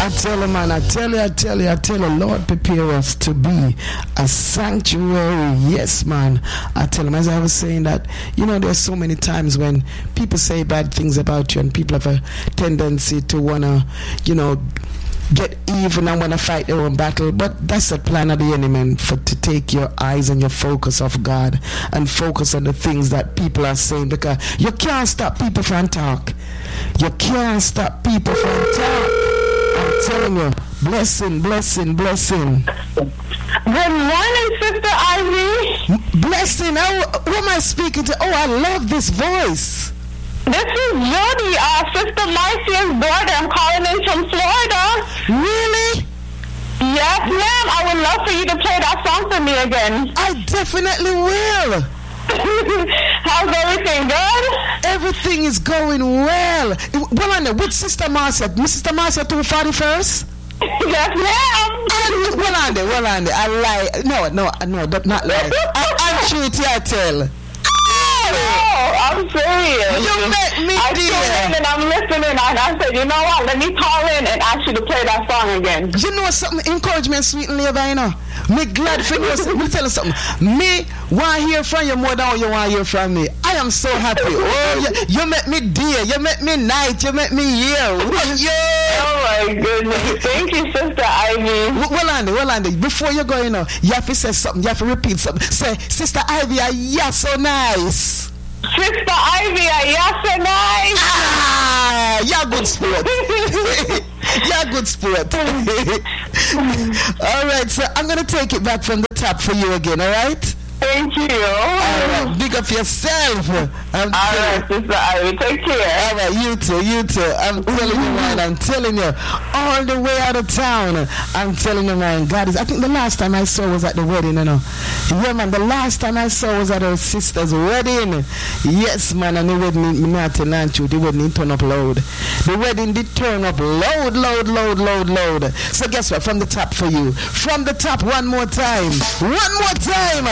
I tell you, man, I tell you, Lord, prepare us to be a sanctuary. Yes, man. I tell him, as I was saying that, there's so many times when people say bad things about you and people have a tendency to want to, get even and want to fight their own battle. But that's the plan of the enemy, to take your eyes and your focus off God and focus on the things that people are saying, because you can't stop people from talk. You can't stop people from talk. I'm telling you, blessing. Good morning, Sister Ivy. Blessing. Who am I speaking to? Oh, I love this voice. This is Jody, Sister Marcia's daughter. I'm calling in from Florida. Really? Yes, ma'am. I would love for you to play that song for me again. I definitely will. How's everything good? Everything is going well. Well, I know. With Sister Marcia? Sister Marcia 241st? Yes, ma'am. Well, Andy. I lie. No, not lie. I'm truth, I tell. No, I'm serious. You make me dear. And I'm listening, and I said, you know what? Let me call in and ask you to play that song again. You know something? Encouragement, sweet and labor, Me glad for you. Let me tell you something. Me want to hear from you more than you want to hear from me. I am so happy. Oh, you make me dear. You make me night. You make me year. Oh, my goodness. Thank you, Sister Ivy. Well, Andy, before you go, you have to say something. You have to repeat something. Say, Sister Ivy, you're so nice. Sister Ivy, you're so nice. You're good sport. You're good sport. All right, so I'm going to take it back from the top for you again, all right? Thank you. All right, big up yourself. All right, Sister Ivy, take care. All right, you too. I'm telling you, man, I'm telling you, all the way out of town, I'm telling you, man, God is, I think the last time I saw was at the wedding, Yeah, man, the last time I saw was at her sister's wedding. Yes, man, and the wedding, me not tell you, the wedding turn up loud. The wedding did turn up loud. So guess what, from the top for you. From the top, one more time.